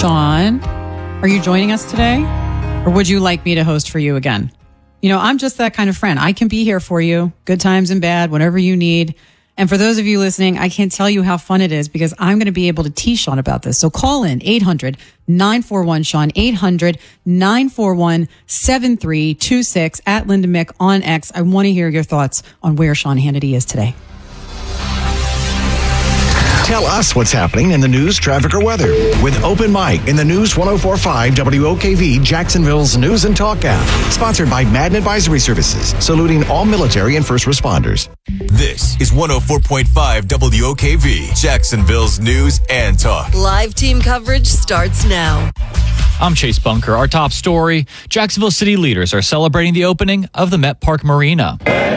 Sean, are you joining us today? Or would you like me to host for you again? You know, I'm just that kind of friend. I can be here for you, good times and bad, whatever you need. And for those of you listening, I can't tell you how fun it is because I'm going to be able to tease Sean about this. So call in 800-941-SEAN, 800-941-7326 at Linda Mick on X. I want to hear your thoughts on where Sean Hannity is today. Tell us what's happening in the news, traffic, or weather with Open Mic in the News 104.5 WOKV, Jacksonville's News and Talk app. Sponsored by Madden Advisory Services, saluting all military and first responders. This is 104.5 WOKV, Jacksonville's News and Talk. Live team coverage starts now. I'm Chase Bunker. Our top story, Jacksonville city leaders are celebrating the opening of the Met Park Marina.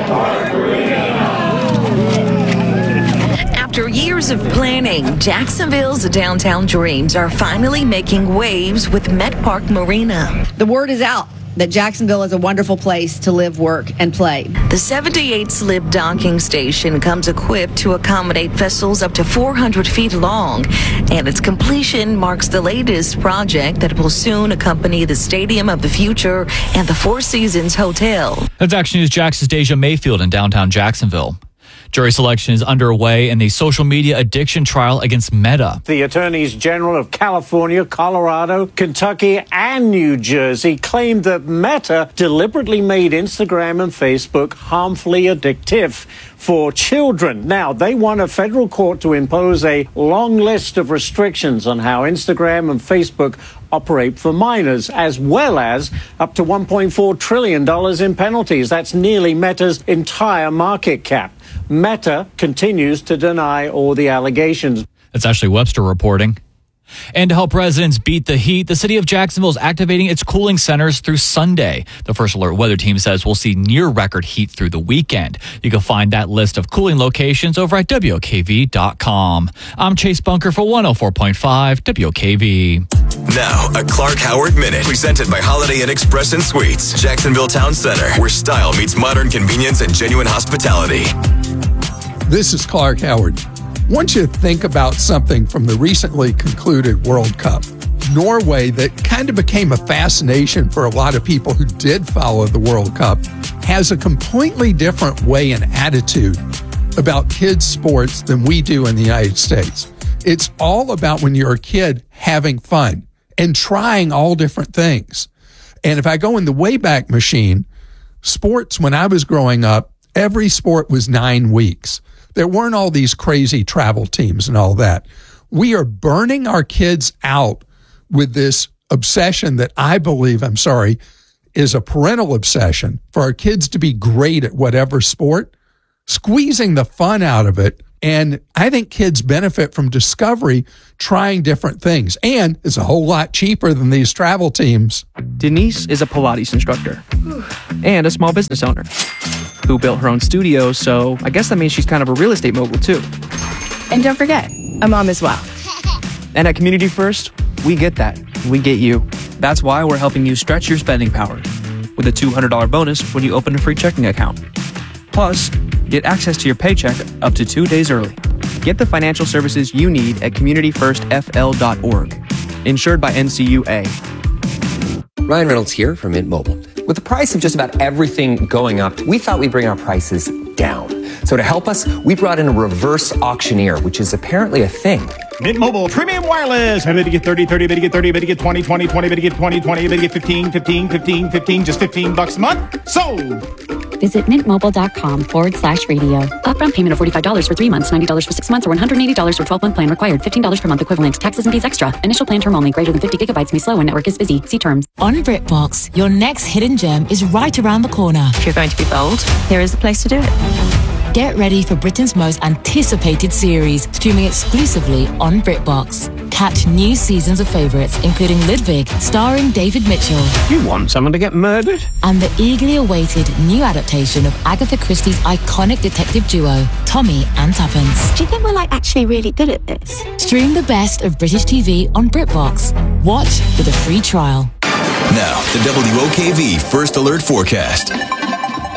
After years of planning, Jacksonville's downtown dreams are finally making waves with Met Park Marina. The word is out that Jacksonville is a wonderful place to live, work, and play. The 78-slip docking station comes equipped to accommodate vessels up to 400 feet long, and its completion marks the latest project that will soon accompany the Stadium of the Future and the Four Seasons Hotel. That's Action News Jax's Deja Mayfield in downtown Jacksonville. Jury selection is underway in the social media addiction trial against Meta. The attorneys general of California, Colorado, Kentucky, and New Jersey claimed that Meta deliberately made Instagram and Facebook harmfully addictive for children. Now, they want a federal court to impose a long list of restrictions on how Instagram and Facebook operate for minors, as well as up to $1.4 trillion in penalties. That's nearly Meta's entire market cap. Meta continues to deny all the allegations. That's Ashley Webster reporting. And to help residents beat the heat, the city of Jacksonville is activating its cooling centers through Sunday. The First Alert weather team says we'll see near record heat through the weekend. You can find that list of cooling locations over at WOKV.com. I'm Chase Bunker for 104.5 WOKV. Now, a Clark Howard Minute, presented by Holiday Inn Express and Suites, Jacksonville Town Center, where style meets modern convenience and genuine hospitality. This is Clark Howard. I want you to think about something from the recently concluded World Cup. Norway, that kind of became a fascination for a lot of people who did follow the World Cup, has a completely different way and attitude about kids' sports than we do in the United States. It's all about, when you're a kid, having fun and trying all different things. And if I go in the Wayback Machine, sports, when I was growing up, every sport was 9 weeks. There weren't all these crazy travel teams and all that. We are burning our kids out with this obsession that I believe, is a parental obsession for our kids to be great at whatever sport, squeezing the fun out of it. And I think kids benefit from discovery, trying different things. And it's a whole lot cheaper than these travel teams. Denise is a Pilates instructor and a small business owner who built her own studio, so I guess that means she's kind of a real estate mogul too. And don't forget, a mom as well. And at Community First, we get that. We get you. That's why we're helping you stretch your spending power with a $200 bonus when you open a free checking account. Plus, get access to your paycheck up to 2 days early. Get the financial services you need at communityfirstfl.org. Insured by NCUA. Ryan Reynolds here from Mint Mobile. With the price of just about everything going up, we thought we'd bring our prices down. So to help us, we brought in a reverse auctioneer, which is apparently a thing. Mint Mobile Premium Wireless. I bet you get 30, 30, bet you get 30, bet you get 20, 20, 20, bet you get 20, 20, bet you get 15, 15, 15, 15, just $15 a month. Sold! Visit mintmobile.com/radio. Upfront payment of $45 for 3 months, $90 for 6 months, or $180 for 12-month plan required. $15 per month equivalent. Taxes and fees extra. Initial plan term only. Greater than 50 gigabytes may slow when network is busy. See terms. On BritBox, your next hidden gem is right around the corner. If you're going to be bold, here is the place to do it. Get ready for Britain's most anticipated series, streaming exclusively on BritBox. Catch new seasons of favourites, including Ludwig, starring David Mitchell. You want someone to get murdered? And the eagerly awaited new adaptation of Agatha Christie's iconic detective duo, Tommy and Tuppence. Do you think we're actually really good at this? Stream the best of British TV on BritBox. Watch with a free trial. Now, the WOKV First Alert Forecast.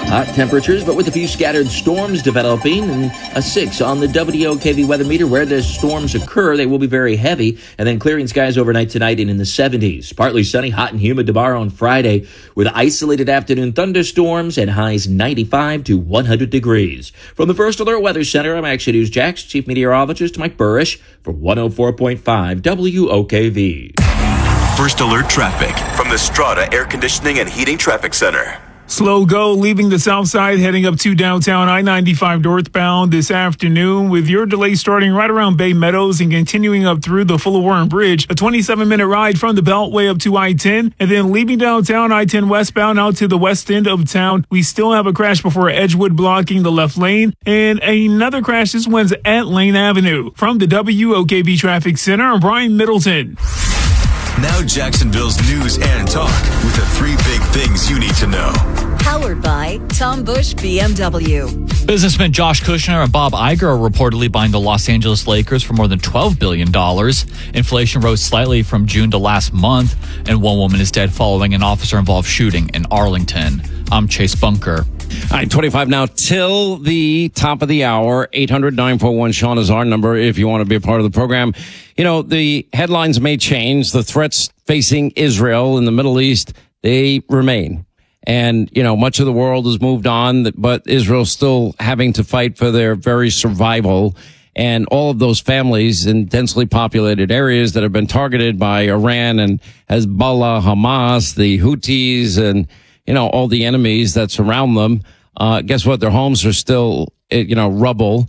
Hot temperatures, but with a few scattered storms developing, and a 6 on the WOKV weather meter. Where the storms occur, they will be very heavy, and then clearing skies overnight tonight and in the 70s. Partly sunny, hot and humid tomorrow on Friday, with isolated afternoon thunderstorms and highs 95 to 100 degrees. From the First Alert Weather Center, I'm Action News Jax Chief Meteorologist Mike Burrish for 104.5 WOKV. First Alert traffic from the Strata Air Conditioning and Heating Traffic Center. Slow go leaving the south side, heading up to downtown I-95 northbound this afternoon, with your delay starting right around Bay Meadows and continuing up through the Fuller Warren Bridge. A 27-minute ride from the Beltway up to I-10, and then leaving downtown I-10 westbound out to the west end of town. We still have a crash before Edgewood blocking the left lane, and another crash. This one's at Lane Avenue. From the WOKV Traffic Center, I'm Brian Middleton. Now Jacksonville's news and talk with the 3 big things you need to know. Powered by Tom Bush BMW. Businessmen Josh Kushner and Bob Iger are reportedly buying the Los Angeles Lakers for more than $12 billion. Inflation rose slightly from June to last month, and one woman is dead following an officer-involved shooting in Arlington. I'm Chase Bunker. All right, 25 now till the top of the hour. 800-941-SEAN is our number if you want to be a part of the program. You know, the headlines may change. The threats facing Israel in the Middle East, they remain. And, you know, much of the world has moved on, but Israel's still having to fight for their very survival. And all of those families in densely populated areas that have been targeted by Iran and Hezbollah, Hamas, the Houthis, and, you know, all the enemies that surround them, guess what? Their homes are still, rubble,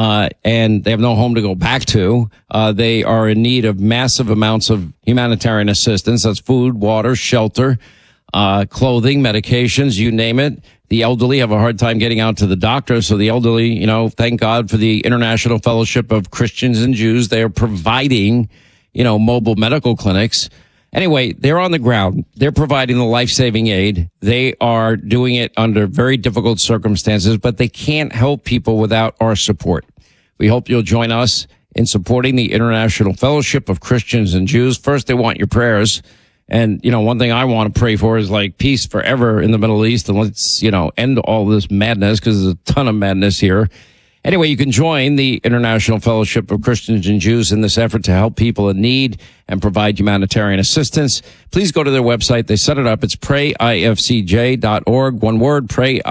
and they have no home to go back to. They are in need of massive amounts of humanitarian assistance. That's food, water, shelter, clothing, medications, you name it. The elderly have a hard time getting out to the doctor. So the elderly, thank God for the International Fellowship of Christians and Jews. They are providing, mobile medical clinics. Anyway, they're on the ground. They're providing the life-saving aid. They are doing it under very difficult circumstances, but they can't help people without our support. We hope you'll join us in supporting the International Fellowship of Christians and Jews. First, they want your prayers. And, one thing I want to pray for is like peace forever in the Middle East. And let's, end all this madness, because there's a ton of madness here. Anyway, you can join the International Fellowship of Christians and Jews in this effort to help people in need and provide humanitarian assistance. Please go to their website. They set it up. It's prayifcj.org. One word,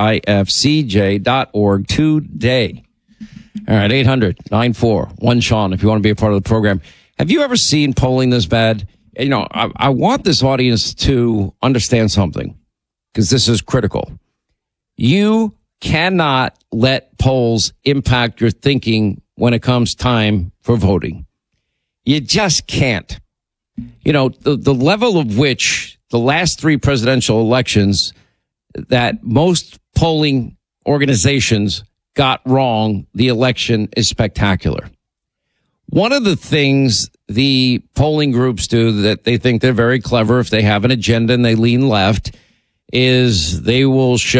prayifcj.org today. All right, 800-941-SEAN if you want to be a part of the program. Have you ever seen polling this bad? I want this audience to understand something, because this is critical. You cannot let polls impact your thinking when it comes time for voting. You just can't. The level of which the last 3 presidential elections that most polling organizations got wrong, the election is spectacular. One of the things the polling groups do that they think they're very clever, if they have an agenda and they lean left, is they will show